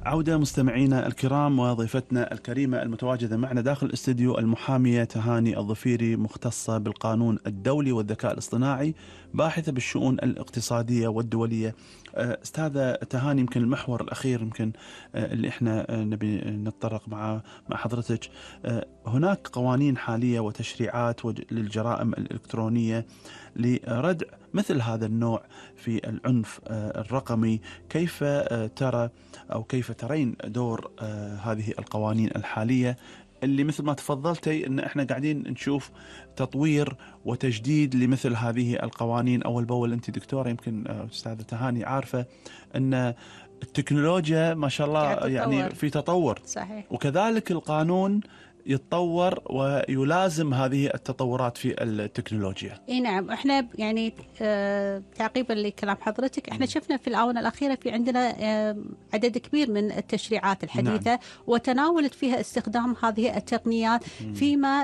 عودة مستمعينا الكرام، وضيفتنا الكريمة المتواجدة معنا داخل الاستديو المحامية تهاني الظفيري، مختصة بالقانون الدولي والذكاء الاصطناعي، باحثة بالشؤون الاقتصادية والدولية. أستاذة تهاني، يمكن المحور الأخير يمكن اللي احنا نبي نتطرق مع حضرتك، هناك قوانين حالية وتشريعات للجرائم الإلكترونية لردع مثل هذا النوع في العنف الرقمي. كيف ترى أو كيف ترين دور هذه القوانين الحالية اللي مثل ما تفضلتي أن احنا قاعدين نشوف تطوير وتجديد لمثل هذه القوانين أول بأول؟ أنت دكتورة، يمكن أستاذة تهاني عارفة أن التكنولوجيا ما شاء الله يعني في تطور. صحيح. وكذلك القانون يتطور ويلازم هذه التطورات في التكنولوجيا. اي نعم، احنا يعني تعقيبا لكلام حضرتك، احنا شفنا في الآونة الأخيرة في عندنا عدد كبير من التشريعات الحديثة. نعم. وتناولت فيها استخدام هذه التقنيات فيما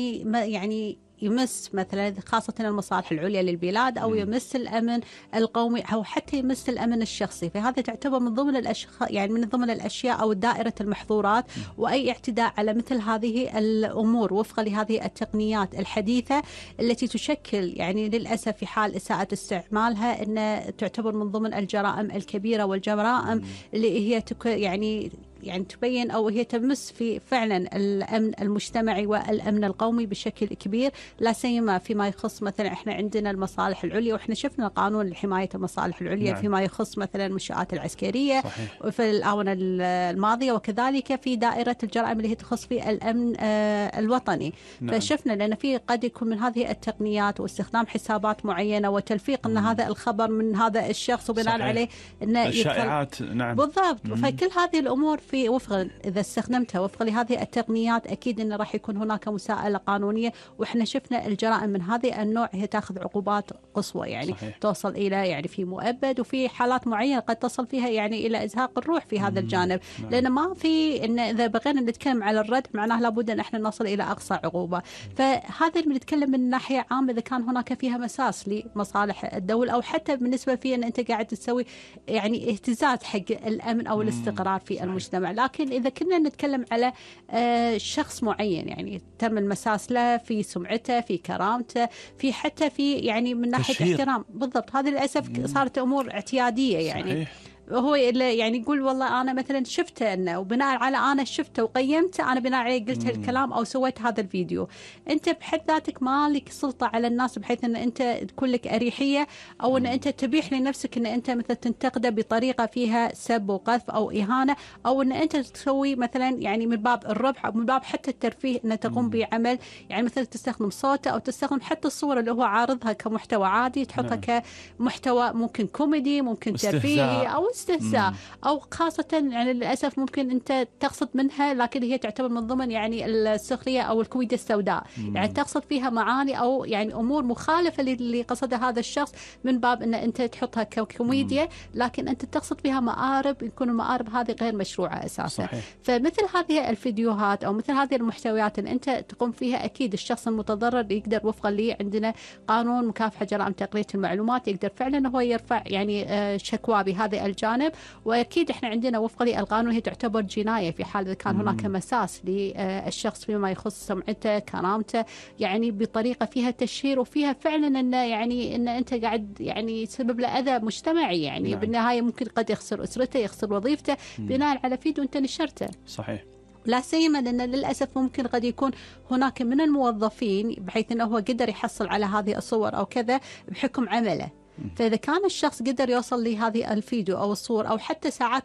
يعني يمس مثلا خاصة المصالح العليا للبلاد، أو يمس الأمن القومي، أو حتى يمس الأمن الشخصي. فهذا تعتبر من ضمن يعني من ضمن الأشياء أو دائرة المحظورات. وأي اعتداء على مثل هذه الأمور وفقا لهذه التقنيات الحديثة التي تشكل يعني للأسف في حال إساءة استعمالها أن تعتبر من ضمن الجرائم الكبيرة والجرائم اللي هي يعني تبين أو هي تمس في فعلا الأمن المجتمعي والأمن القومي بشكل كبير، لا سيما فيما يخص مثلا احنا عندنا المصالح العليا، واحنا شفنا قانون لحماية المصالح العليا. نعم. فيما يخص مثلا المنشآت العسكرية. صحيح. في الآونة الماضية، وكذلك في دائرة الجرائم اللي هي تخص في الأمن الوطني. نعم. فشفنا لأن في قد يكون من هذه التقنيات واستخدام حسابات معينة وتلفيق أن هذا الخبر من هذا الشخص وبناء عليه أن الشائعات. نعم. بالضبط. فكل هذه الأمور في وفقا إذا استخدمتها وفقا لهذه التقنيات أكيد أن راح يكون هناك مساءلة قانونية. وإحنا شفنا الجرائم من هذه النوع هي تأخذ عقوبات قصوى، يعني صحيح. توصل إلى يعني في مؤبد، وفي حالات معينة قد تصل فيها يعني إلى إزهاق الروح في هذا الجانب. نعم. لأن ما في إن إذا بغينا نتكلم على الرد معناه لابد أن إحنا نصل إلى أقصى عقوبة. فهذا اللي بنتكلم من ناحية عامة إذا كان هناك فيها مساس لمصالح الدولة، أو حتى بالنسبة في أن أنت قاعد تسوي يعني اهتزاز حق الأمن أو الاستقرار في المجتمع. لكن إذا كنا نتكلم على شخص معين يعني تم المساس له في سمعته، في كرامته، في حتى في يعني من ناحية تشهير. احترام. بالضبط. هذه للأسف صارت أمور اعتيادية يعني. صحيح. هو يعني يقول والله أنا مثلا شفته أنه، وبناء على أنا شفته وقيمته أنا بناء عليه قلت هالكلام أو سويت هذا الفيديو. أنت بحد ذاتك ما لك سلطة على الناس بحيث أن أنت تكون لك أريحية، أو أن أنت تبيح لنفسك أن أنت مثلا تنتقده بطريقة فيها سب وقذف أو إهانة، أو أن أنت تسوي مثلا يعني من باب الربح أو من باب حتى الترفيه أن تقوم بعمل يعني مثلا تستخدم صوته أو تستخدم حتى الصورة اللي هو عارضها كمحتوى عادي تحطها كمحتوى ممكن كوميدي، ممكن ترفيهي أو استهزاء، أو خاصة يعني للأسف ممكن أنت تقصد منها لكن هي تعتبر من ضمن يعني السخرية أو الكوميديا السوداء. يعني تقصد فيها معاني أو يعني أمور مخالفة اللي قصدها هذا الشخص من باب أن أنت تحطها ككوميديا، لكن أنت تقصد فيها مآرب يكون المآرب هذه غير مشروعة أساسا. صحيح. فمثل هذه الفيديوهات أو مثل هذه المحتويات اللي أنت تقوم فيها أكيد الشخص المتضرر يقدر وفقا لي عندنا قانون مكافحة جرائم تقنية المعلومات يقدر فعلا هو يرفع يعني شكوى بهذه الجانب. واكيد احنا عندنا وفقا للقانون هي تعتبر جنايه في حال اذا كان هناك مساس للشخص فيما يخص سمعته كرامته، يعني بطريقه فيها تشهير وفيها فعلا ان يعني ان انت قاعد يعني تسبب له اذى مجتمعي يعني. نعم. بالنهايه ممكن قد يخسر اسرته، يخسر وظيفته بناء على فيديو انت نشرته. صحيح. لا سيما لأن للأسف ممكن قد يكون هناك من الموظفين بحيث أنه هو قدر يحصل على هذه الصور أو كذا بحكم عمله. فإذا كان الشخص قدر يوصل لهذه الفيديو أو الصور أو حتى ساعات